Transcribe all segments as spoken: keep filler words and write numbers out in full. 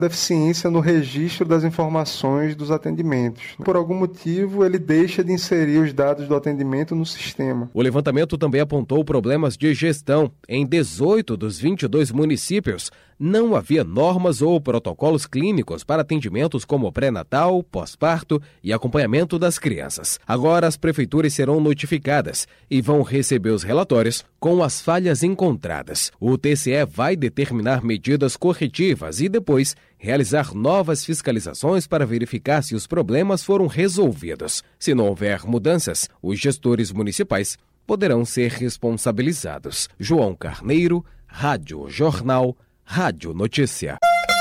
deficiência no registro das informações dos atendimentos. Por algum motivo, ele deixa de inserir os dados do atendimento no sistema. O levantamento também apontou problemas de gestão. Em dezoito dos vinte e dois municípios, não havia normas ou protocolos clínicos para atendimentos como pré-natal, pós-parto e acompanhamento das crianças. Agora, as prefeituras serão notificadas e vão receber os relatórios com as falhas encontradas. O T C E vai determinar medidas corretivas e depois realizar novas fiscalizações para verificar se os problemas foram resolvidos. Se não houver mudanças, os gestores municipais poderão ser responsabilizados. João Carneiro, Rádio Jornal, Rádio Notícia.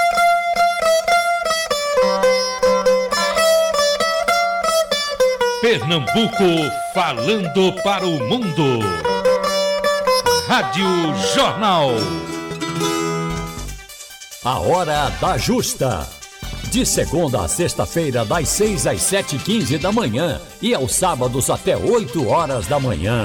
Pernambuco falando para o mundo. Rádio Jornal. A Hora da Justa. De segunda a sexta-feira, das seis às sete e quinze da manhã e aos sábados até oito horas da manhã.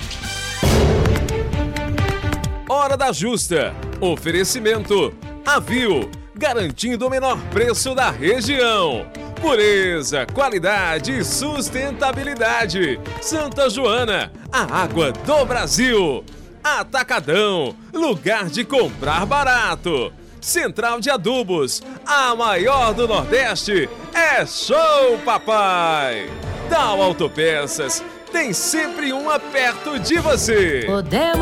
Hora da Justa. Oferecimento Avil, garantindo o menor preço da região. Pureza, qualidade e sustentabilidade. Santa Joana, a água do Brasil. Atacadão, lugar de comprar barato. Central de Adubos, a maior do Nordeste, é Show Papai. Dow Autopeças, tem sempre uma perto de você. Podemos